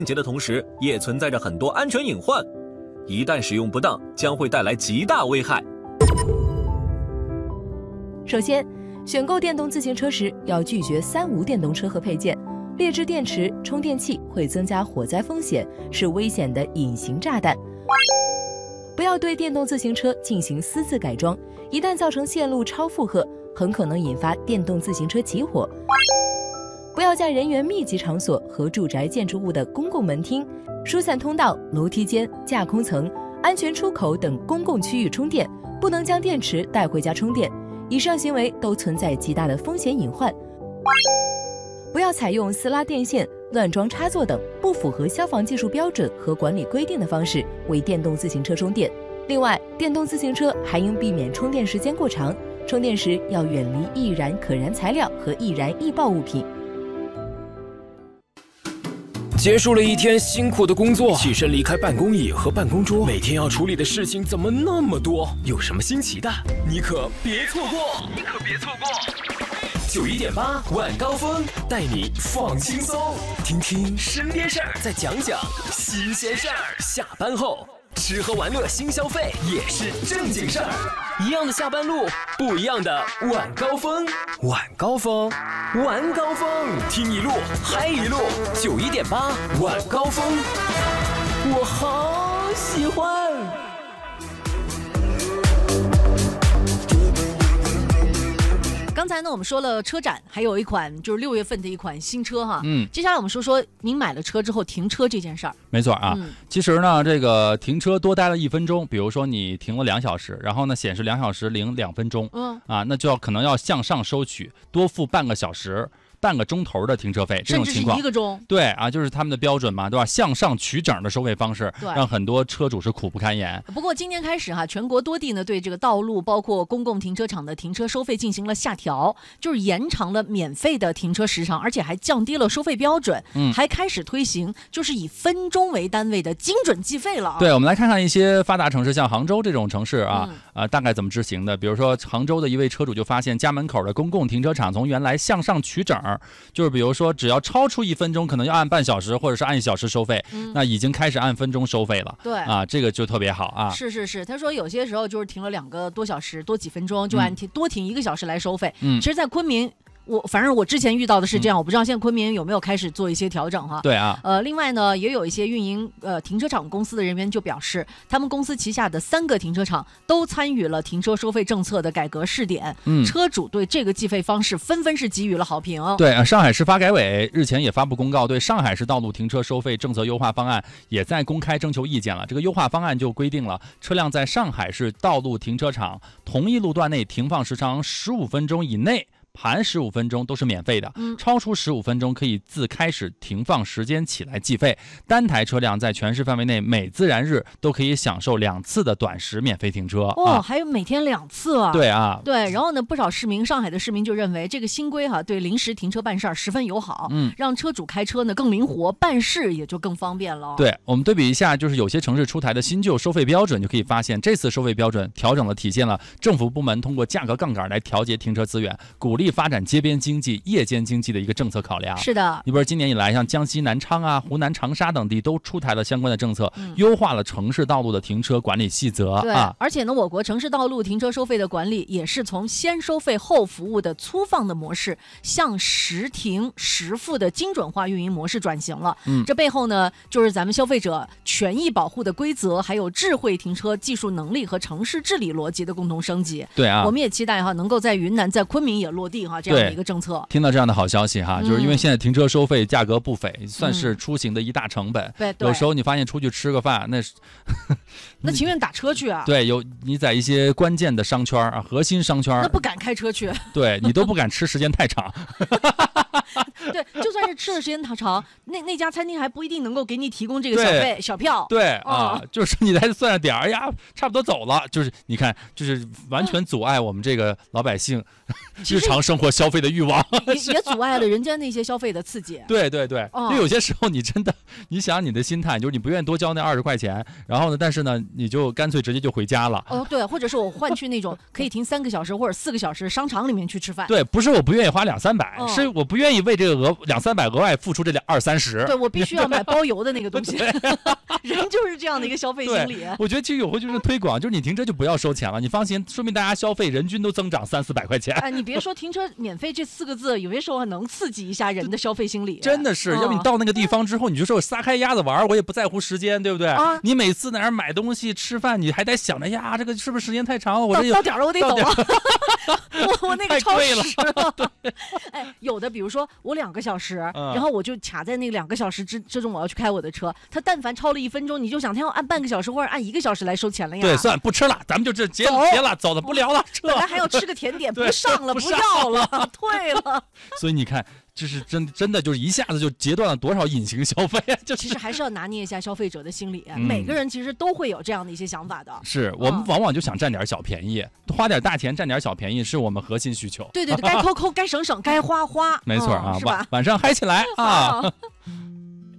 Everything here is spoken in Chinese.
洁的同时，也存在着很多安全隐患，一旦使用不当，将会带来极大危害。 首先，选购电动自行车时要拒绝3无电动车和配件。劣质电池、充电器会增加火灾风险，是危险的隐形炸弹。不要对电动自行车进行私自改装，一旦造成线路超负荷，很可能引发电动自行车起火。不要在人员密集场所和住宅建筑物的公共门厅、疏散通道、楼梯间、架空层、安全出口等公共区域充电，不能将电池带回家充电。以上行为都存在极大的风险隐患。不要采用私拉电线、乱装插座等不符合消防技术标准和管理规定的方式为电动自行车充电。另外，电动自行车还应避免充电时间过长，充电时要远离易燃可燃材料和易燃易爆物品。 结束了一天辛苦的工作，起身离开办公椅和办公桌，每天要处理的事情怎么那么多？有什么新奇的？你可别错过！91.8晚高峰带你放轻松，听听身边事儿，再讲讲新鲜事儿。下班后吃喝玩乐新消费也是正经事儿，一样的下班路，不一样的晚高峰。晚高峰，晚高峰，听一路嗨一路。91.8晚高峰，我好喜欢。 刚才呢，我们说了车展，还有一款就是6月份的一款新车哈。接下来我们说说您买了车之后停车这件事儿。 没错啊，其实呢，这个停车多待了1分钟，比如说你停了2小时，然后呢显示2小时零2分钟，那就可能要向上收取，多付半个小时。半个钟头的停车费，这种情况甚至是1个钟。 对啊，就是他们的标准嘛，对吧？向上取整的收费方式，让很多车主是苦不堪言。 不过今天开始哈，全国多地呢对这个道路包括公共停车场的停车收费进行了下调，就是延长了免费的停车时长，而且还降低了收费标准，还开始推行就是以分钟为单位的精准计费了。 对，我们来看看一些发达城市，像杭州这种城市啊，大概怎么执行的？比如说杭州的一位车主就发现，家门口的公共停车场从原来向上取整，就是比如说只要超出1分钟，可能要按半小时或者是按1小时收费，那已经开始按分钟收费了。 对啊，这个就特别好啊。 是，他说有些时候就是停了2个多小时，多几分钟就按多停1个小时来收费。其实，在昆明。反正我之前遇到的是这样，我不知道现在昆明有没有开始做一些调整哈。 对啊， 另外呢，也有一些运营停车场公司的人员就表示，他们公司旗下的3个停车场都参与了停车收费政策的改革试点，车主对这个计费方式纷纷是给予了好评。 对，上海市发改委日前也发布公告，对上海市道路停车收费政策优化方案也在公开征求意见了。这个优化方案就规定了，车辆在上海市道路停车场同一路段内停放时长15分钟以内，含15分钟都是免费的，超出15分钟可以自开始停放时间起来计费。单台车辆在全市范围内每自然日都可以享受2次的短时免费停车。 还有每天2次啊！ 对啊， 对。然后呢，不少上海的市民就认为这个新规对临时停车办事儿十分友好，让车主开车呢更灵活，办事也就更方便了。 对，我们对比一下，就是有些城市出台的新旧收费标准，就可以发现这次收费标准调整了，体现了政府部门通过价格杠杆来调节停车资源，鼓励发展街边经济、夜间经济的一个政策考量。 是的， 你比如今年以来，像江西南昌啊、湖南长沙等地都出台了相关的政策，优化了城市道路的停车管理细则。 对，而且呢，我国城市道路停车收费的管理也是从先收费后服务的粗放的模式，向实停实付的精准化运营模式转型了。这背后呢，就是咱们消费者权益保护的规则，还有智慧停车技术能力和城市治理逻辑的共同升级。 对啊， 我们也期待能够在云南、在昆明也落地这样的一个政策。 听到这样的好消息就是因为现在停车收费价格不菲，算是出行的一大成本。 对， 有时候你发现出去吃个饭， 那情愿打车去啊。 对，你在一些关键的商圈核心商圈， 那不敢开车去。 对，你都不敢吃时间太长。 对，就算是吃的时间长，那家餐厅还不一定能够给你提供这个小票。 对就是你来算着点儿呀，差不多走了。就是你看，就是完全阻碍我们这个老百姓日常生活消费的欲望， 也阻碍了人家那些消费的刺激。 对，因为有些时候你真的，你想你的心态就是你不愿意多交那20块钱，然后呢，但是呢，你就干脆直接就回家了。 对，或者是我换去那种可以停3个小时或者4个小时商场里面去吃饭。 对，不是我不愿意花200-300，是我不愿意愿意为这个200-300额外付出这20-30。 对，我必须要买包邮的那个东西。人就是这样的一个消费心理。 我觉得其实有回就是推广，就是你停车就不要收钱了，你放心，说明大家消费人均都增长300-400块钱。 哎，你别说停车免费这4个字，有些时候还能刺激一下人的消费心理。 真的是，要不你到那个地方之后，你就说我撒开鸭子玩，我也不在乎时间，对不对？啊，你每次在那儿买东西吃饭，你还得想着呀，这个是不是时间太长了？我这到点了，我得走了。我那个超时了。 哎，有的比如说我2个小时，然后我就卡在那个2个小时之中，我要去开我的车。他但凡超了1分钟，你就想他要按半个小时或者按1个小时来收钱了呀。 对，算不吃了，咱们就这结了，走了，不聊了，撤。 本来还要吃个甜点，不上了，不要了，退了。 所以你看。这是真的就是一下子就截断了多少隐形消费啊！ 其实还是要拿捏一下消费者的心理，每个人其实都会有这样的一些想法的。 是我们往往就想占点小便宜，花点大钱占点小便宜是我们核心需求。 对，该抠，该省，该花。 没错啊， 是吧？ 晚上嗨起来啊！